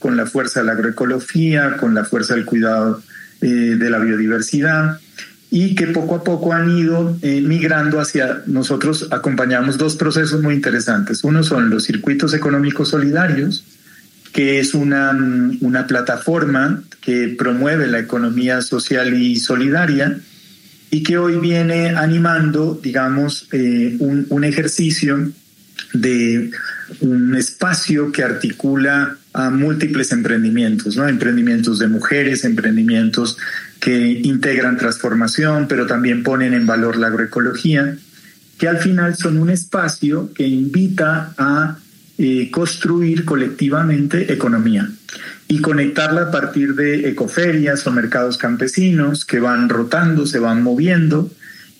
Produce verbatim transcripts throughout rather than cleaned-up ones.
con la fuerza de la agroecología, con la fuerza del cuidado eh, de la biodiversidad, y que poco a poco han ido eh, migrando hacia, nosotros acompañamos dos procesos muy interesantes. Uno son los circuitos económicos solidarios, que es una, una plataforma que promueve la economía social y solidaria y que hoy viene animando, digamos, eh, un, un ejercicio de un espacio que articula a múltiples emprendimientos, ¿no? Emprendimientos de mujeres, emprendimientos que integran transformación, pero también ponen en valor la agroecología, que al final son un espacio que invita a eh, construir colectivamente economía y conectarla a partir de ecoferias o mercados campesinos que van rotando, se van moviendo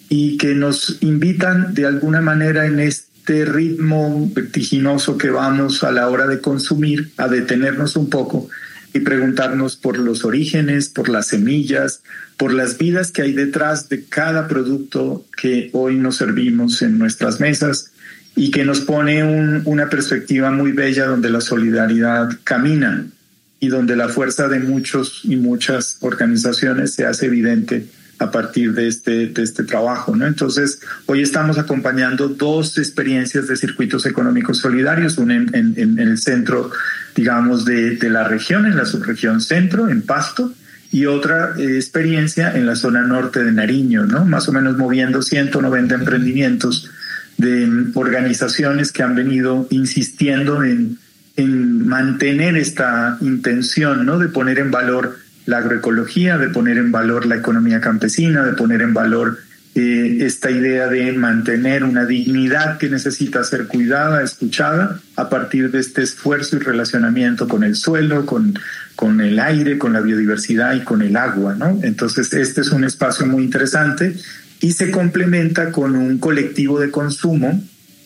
y que nos invitan de alguna manera en este ritmo vertiginoso que vamos a la hora de consumir a detenernos un poco y preguntarnos por los orígenes, por las semillas, por las vidas que hay detrás de cada producto que hoy nos servimos en nuestras mesas y que nos pone un, una perspectiva muy bella donde la solidaridad camina y donde la fuerza de muchos y muchas organizaciones se hace evidente a partir de este, de este trabajo, ¿no? Entonces, hoy estamos acompañando dos experiencias de circuitos económicos solidarios, una en, en, en el centro, digamos, de, de la región, en la subregión centro, en Pasto, y otra eh, experiencia en la zona norte de Nariño, ¿no? Más o menos moviendo ciento noventa emprendimientos de um, organizaciones que han venido insistiendo en, en mantener esta intención, ¿no? De poner en valor la agroecología, de poner en valor la economía campesina, de poner en valor eh, esta idea de mantener una dignidad que necesita ser cuidada, escuchada, a partir de este esfuerzo y relacionamiento con el suelo, con, con el aire, con la biodiversidad y con el agua, ¿no? Entonces, este es un espacio muy interesante y se complementa con un colectivo de consumo.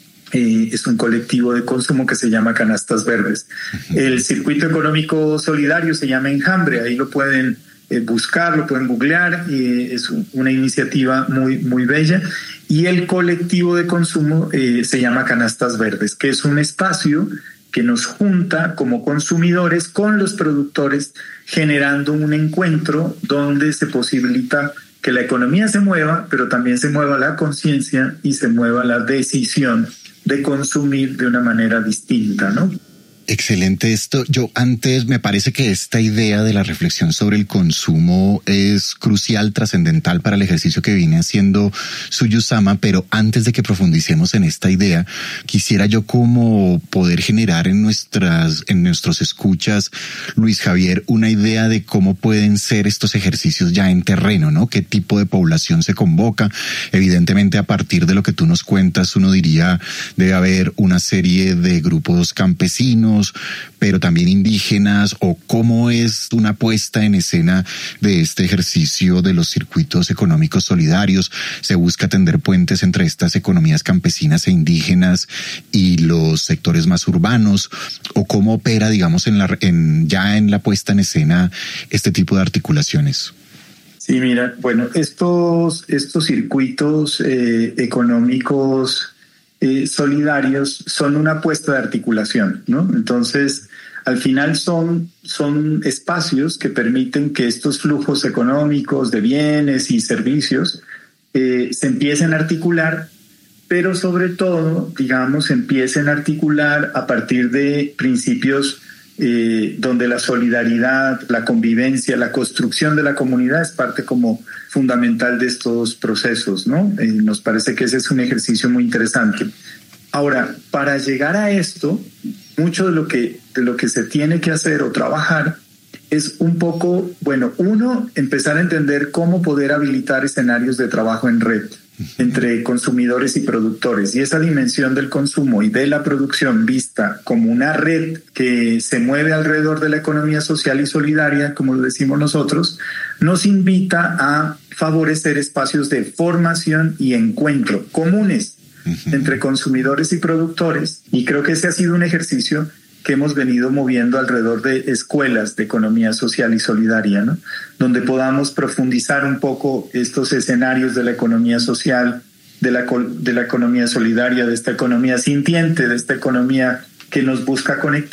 Eh, es un colectivo de consumo que se llama Canastas Verdes. El circuito económico solidario se llama Enjambre, ahí lo pueden eh, buscar, lo pueden googlear, eh, es un, una iniciativa muy, muy bella. Y el colectivo de consumo eh, se llama Canastas Verdes, que es un espacio que nos junta como consumidores con los productores, generando un encuentro donde se posibilita que la economía se mueva, pero también se mueva la conciencia y se mueva la decisión de consumir de una manera distinta, ¿no? Excelente esto. Yo antes me parece que esta idea de la reflexión sobre el consumo es crucial, trascendental para el ejercicio que viene haciendo Suyo-sama, pero antes de que profundicemos en esta idea, quisiera yo como poder generar en nuestras, en nuestros escuchas, Luis Javier, una idea de cómo pueden ser estos ejercicios ya en terreno, ¿no? ¿Qué tipo de población se convoca? Evidentemente, a partir de lo que tú nos cuentas, uno diría debe haber una serie de grupos campesinos, pero también indígenas, o cómo es una puesta en escena de este ejercicio de los circuitos económicos solidarios. Se busca tender puentes entre estas economías campesinas e indígenas y los sectores más urbanos, o cómo opera, digamos, en la, en, ya en la puesta en escena este tipo de articulaciones. Sí, mira, bueno, estos, estos circuitos eh, económicos Eh, solidarios son una apuesta de articulación, ¿no? Entonces, al final son, son espacios que permiten que estos flujos económicos de bienes y servicios eh, se empiecen a articular, pero sobre todo, digamos, empiecen a articular a partir de principios eh, donde la solidaridad, la convivencia, la construcción de la comunidad es parte como fundamental de estos procesos, ¿no? Eh, nos parece que ese es un ejercicio muy interesante. Ahora, para llegar a esto, mucho de lo que, de lo que se tiene que hacer o trabajar es un poco, bueno, uno, empezar a entender cómo poder habilitar escenarios de trabajo en red entre consumidores y productores, y esa dimensión del consumo y de la producción vista como una red que se mueve alrededor de la economía social y solidaria, como lo decimos nosotros, nos invita a favorecer espacios de formación y encuentro comunes entre consumidores y productores, y creo que ese ha sido un ejercicio que hemos venido moviendo alrededor de escuelas de economía social y solidaria, ¿no? Donde podamos profundizar un poco estos escenarios de la economía social, de la, de la economía solidaria, de esta economía sintiente, de esta economía que nos busca conectar,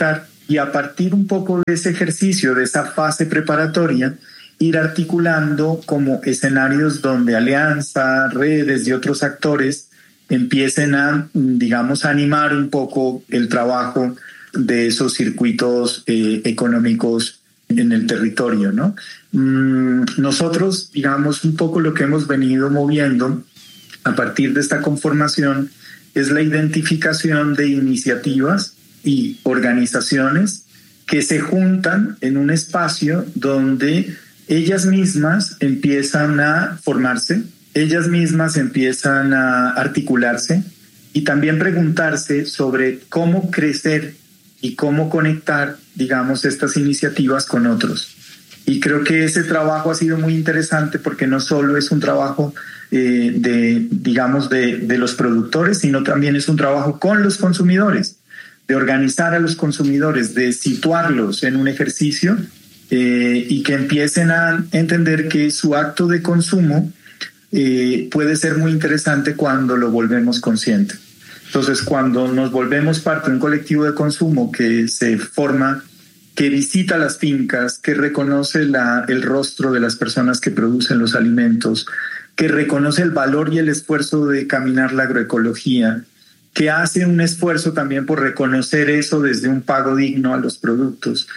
y a partir un poco de ese ejercicio, de esa fase preparatoria, ir articulando como escenarios donde alianza, redes y otros actores empiecen a, digamos, animar un poco el trabajo de esos circuitos eh, económicos en el territorio, ¿no? Mm, nosotros, digamos, un poco lo que hemos venido moviendo a partir de esta conformación es la identificación de iniciativas y organizaciones que se juntan en un espacio donde ellas mismas empiezan a formarse, ellas mismas empiezan a articularse y también preguntarse sobre cómo crecer y cómo conectar, digamos, estas iniciativas con otros. Y creo que ese trabajo ha sido muy interesante porque no solo es un trabajo eh, de, digamos, de, de los productores, sino también es un trabajo con los consumidores, de organizar a los consumidores, de situarlos en un ejercicio eh, y que empiecen a entender que su acto de consumo eh, puede ser muy interesante cuando lo volvemos consciente. Entonces, cuando nos volvemos parte de un colectivo de consumo que se forma, que visita las fincas, que reconoce la, el rostro de las personas que producen los alimentos, que reconoce el valor y el esfuerzo de caminar la agroecología, que hace un esfuerzo también por reconocer eso desde un pago digno a los productos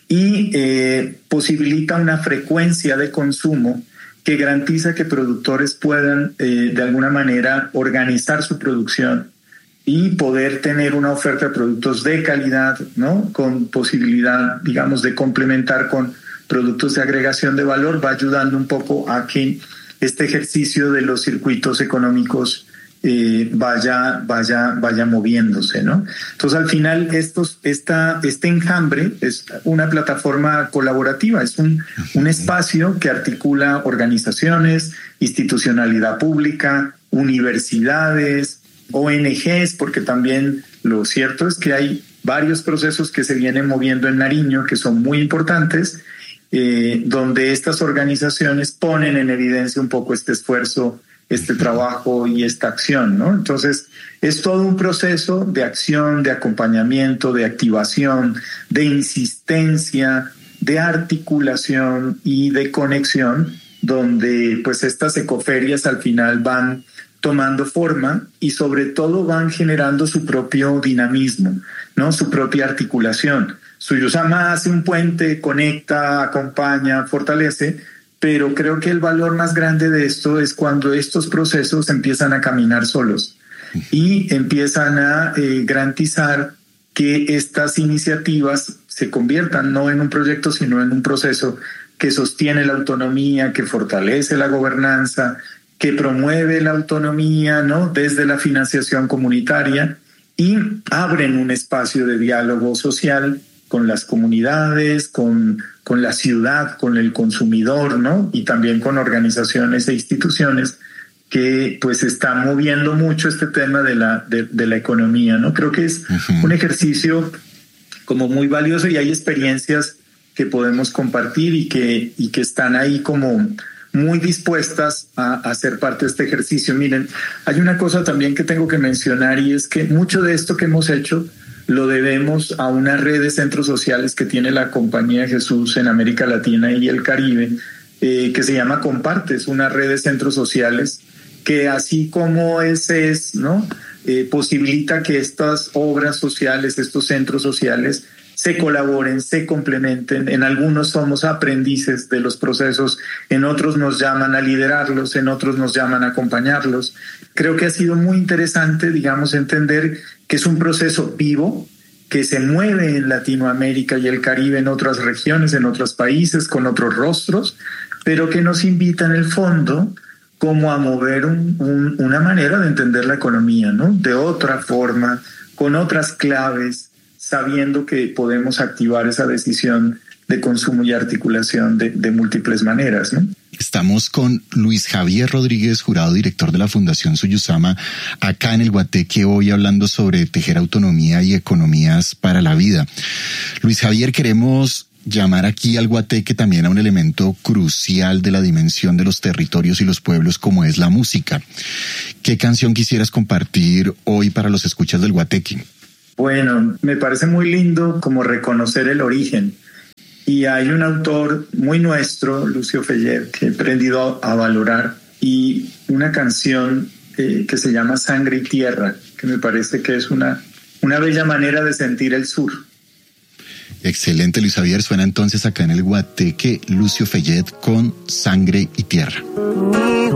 y eh, posibilita una frecuencia de consumo que garantiza que productores puedan eh, de alguna manera organizar su producción y poder tener una oferta de productos de calidad, ¿no? Con posibilidad, digamos, de complementar con productos de agregación de valor, va ayudando un poco a que este ejercicio de los circuitos económicos eh, vaya, vaya, vaya moviéndose, ¿no? Entonces, al final, estos, esta, este enjambre es una plataforma colaborativa, es un, un espacio que articula organizaciones, institucionalidad pública, universidades, O N Ges, porque también lo cierto es que hay varios procesos que se vienen moviendo en Nariño que son muy importantes, eh, donde estas organizaciones ponen en evidencia un poco este esfuerzo, este trabajo y esta acción, ¿no? Entonces, es todo un proceso de acción, de acompañamiento, de activación, de insistencia, de articulación y de conexión, donde pues estas ecoferias al final van tomando forma y sobre todo van generando su propio dinamismo, ¿no? Su propia articulación. Suyusama hace un puente, conecta, acompaña, fortalece, pero creo que el valor más grande de esto es cuando estos procesos empiezan a caminar solos y empiezan a eh, garantizar que estas iniciativas se conviertan no en un proyecto, sino en un proceso que sostiene la autonomía, que fortalece la gobernanza, que promueve la autonomía, ¿no? Desde la financiación comunitaria y abren un espacio de diálogo social con las comunidades, con, con la ciudad, con el consumidor, ¿no? Y también con organizaciones e instituciones que pues están moviendo mucho este tema de la, de, de la economía, ¿no? Creo que es uh-huh. un ejercicio como muy valioso y hay experiencias que podemos compartir y que, y que están ahí como muy dispuestas a, a ser parte de este ejercicio. Miren, hay una cosa también que tengo que mencionar y es que mucho de esto que hemos hecho lo debemos a una red de centros sociales que tiene la Compañía de Jesús en América Latina y el Caribe, eh, que se llama Comparte, es una red de centros sociales que así como ese es, ¿no? Eh, posibilita que estas obras sociales, estos centros sociales, se colaboren, se complementen. En algunos somos aprendices de los procesos, en otros nos llaman a liderarlos, en otros nos llaman a acompañarlos. Creo que ha sido muy interesante, digamos, entender que es un proceso vivo, que se mueve en Latinoamérica y el Caribe, en otras regiones, en otros países, con otros rostros, pero que nos invita en el fondo como a mover un, un, una manera de entender la economía, ¿no? De otra forma, con otras claves, sabiendo que podemos activar esa decisión de consumo y articulación de, de múltiples maneras, ¿no? Estamos con Luis Javier Rodríguez, jurado director de la Fundación Suyusama, acá en el Guateque hoy hablando sobre tejer autonomía y economías para la vida. Luis Javier, queremos llamar aquí al Guateque también a un elemento crucial de la dimensión de los territorios y los pueblos como es la música. ¿Qué canción quisieras compartir hoy para los escuchas del Guateque? Bueno, me parece muy lindo como reconocer el origen. Y hay un autor muy nuestro, Lucio Fellet, que he aprendido a, a valorar, y una canción eh, que se llama Sangre y Tierra, que me parece que es una, una bella manera de sentir el sur. Excelente, Luis Javier. Suena entonces acá en el Guateque Lucio Fellet con Sangre y Tierra.